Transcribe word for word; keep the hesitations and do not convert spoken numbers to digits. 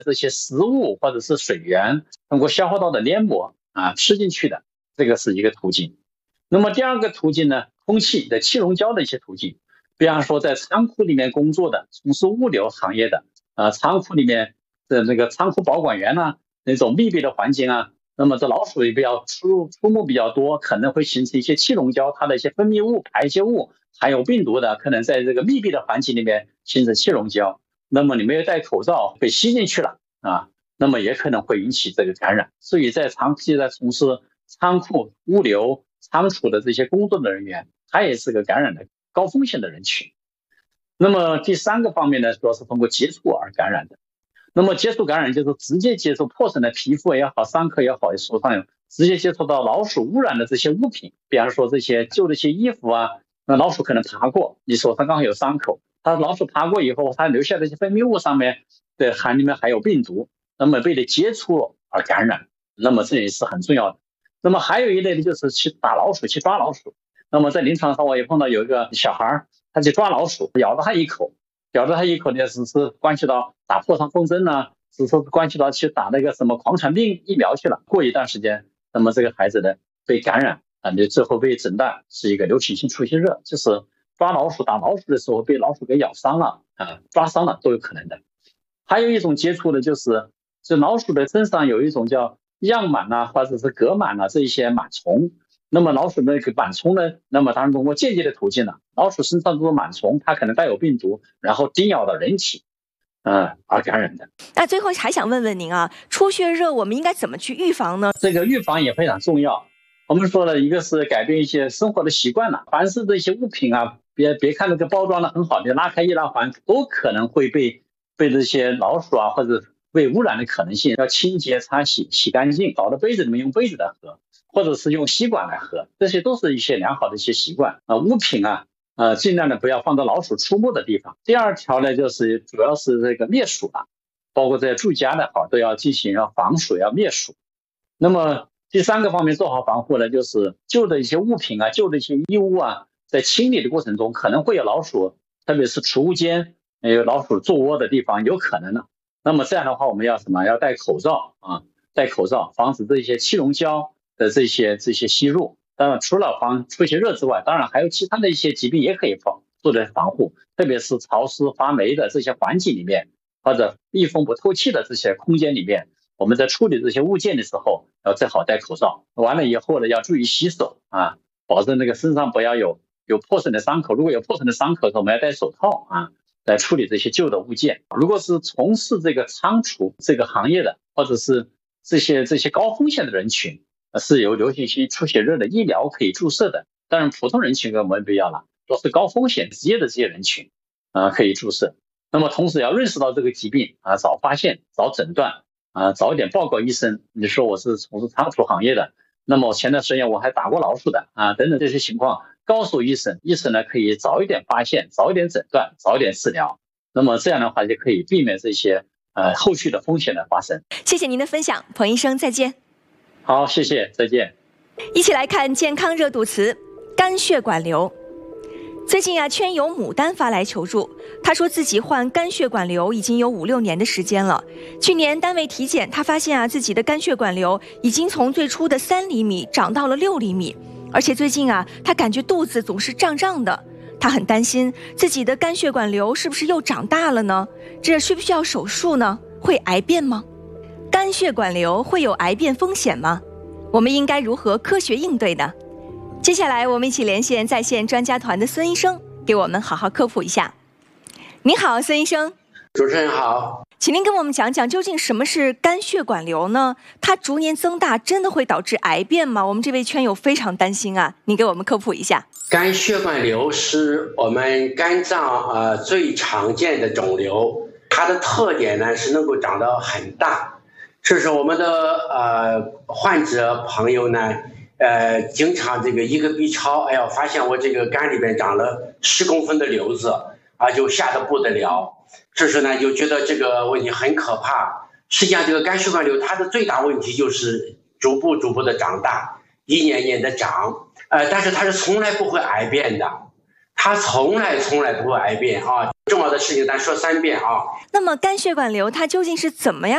这些食物或者是水源通过消化道的黏膜啊吃进去的，这个是一个途径。那么第二个途径呢，空气的气溶胶的一些途径，比方说在仓库里面工作的，从事物流行业的啊，仓库里面的那个仓库保管员呢、啊，那种密闭的环境啊，那么这老鼠也比较出出没比较多，可能会形成一些气溶胶，它的一些分泌物、排泄物含有病毒的，可能在这个密闭的环境里面形成气溶胶，那么你没有戴口罩被吸进去了啊，那么也可能会引起这个感染。所以在长期在从事仓库、物流、仓储的这些工作的人员，他也是个感染的高风险的人群。那么第三个方面呢，主要是通过接触而感染的。那么接触感染就是直接接触破损的皮肤也好，伤口也好，手上有直接接触到老鼠污染的这些物品，比方说这些旧的一些衣服啊，那老鼠可能爬过，你手上刚好有伤口，它老鼠爬过以后，它留下的一些分泌物上面的含里面含有病毒，那么被你接触而感染，那么这也是很重要的。那么还有一类的就是去打老鼠，去抓老鼠。那么在临床上我也碰到有一个小孩，他去抓老鼠，咬了他一口，咬了他一口呢，只是关系到打破伤风针呢，只是关系到去打那个什么狂犬病疫苗去了。过一段时间，那么这个孩子呢被感染啊，你最后被诊断是一个流行性出血热，就是抓老鼠打老鼠的时候被老鼠给咬伤了啊，抓伤了都有可能的。还有一种接触的就是这老鼠的身上有一种叫样螨啊，或者是革螨啊，这一些螨虫。那么老鼠的那个螨虫呢，那么当然通过间接的途径呢，老鼠身上这种螨虫它可能带有病毒，然后叮咬到人体呃而感染的。 那最后还想问问您啊，出血热我们应该怎么去预防呢？ 这个预防也非常重要。我们说了，一个是改变一些生活的习惯了，凡是这些物品啊，别别看那个包装的很好，你拉开易拉环都可能会被被这些老鼠啊或者被污染的可能性，要清洁擦洗洗干净，倒到杯子里面用杯子来喝，或者是用吸管来喝，这些都是一些良好的一些习惯啊。物品啊呃尽量的不要放到老鼠出没的地方。第二条呢，就是主要是这个灭鼠啊，包括在住家的好都要进行要防鼠要灭鼠。那么第三个方面做好防护呢，就是旧的一些物品啊，旧的一些衣物啊，在清理的过程中可能会有老鼠，特别是储物间有老鼠做窝的地方有可能的。那么这样的话我们要什么？要戴口罩啊，戴口罩防止这些气溶胶的这些这些吸入。当然除了防出血热之外，当然还有其他的一些疾病也可以防做的防护，特别是潮湿发霉的这些环境里面，或者密封不透气的这些空间里面，我们在处理这些物件的时候要最好戴口罩。完了以后呢，要注意洗手啊，保证那个身上不要有有破损的伤口，如果有破损的伤口的时候我们要戴手套啊，来处理这些旧的物件。如果是从事这个仓储这个行业的，或者是这些这些高风险的人群，是有流行性出血热的医疗可以注射的。当然普通人群我们不要了，都是高风险职业的这些人群啊可以注射。那么同时要认识到这个疾病啊，早发现早诊断啊，早一点报告医生。你说我是从事仓储行业的，那么前段时间我还打过老鼠的啊，等等这些情况告诉医生，医生呢可以早一点发现，早一点诊断，早一点治疗。那么这样的话就可以避免这些呃后续的风险的发生。 谢谢您的分享，彭医生再见。 好，谢谢，再见。 一起来看健康热度词，肝血管瘤。最近啊，圈友牡丹发来求助，她说自己患肝血管瘤已经有五六年的时间了。去年单位体检，她发现啊，自己的肝血管瘤已经从最初的三厘米长到了六厘米，而且最近啊，她感觉肚子总是胀胀的。她很担心自己的肝血管瘤是不是又长大了呢？这需不需要手术呢？会癌变吗？肝血管瘤会有癌变风险吗？我们应该如何科学应对呢？接下来我们一起连线在线专家团的孙医生，给我们好好科普一下。你好，孙医生。 主持人好。 请您跟我们讲讲究竟什么是肝血管瘤呢？它逐年增大真的会导致癌变吗？我们这位圈友非常担心啊，您给我们科普一下。 肝血管瘤是我们肝脏呃最常见的肿瘤，它的特点呢是能够长得很大。这是我们的呃患者朋友呢呃经常这个一个 B 超，哎呀发现我这个肝里边长了十公分的瘤子啊，就吓得不得了。这时呢就觉得这个问题很可怕。实际上这个肝血管瘤它的最大问题就是逐步逐步的长大，一年年的长，呃但是它是从来不会癌变的，它从来从来不会癌变啊。重要的事情咱说三遍啊。 那么肝血管瘤它究竟是怎么样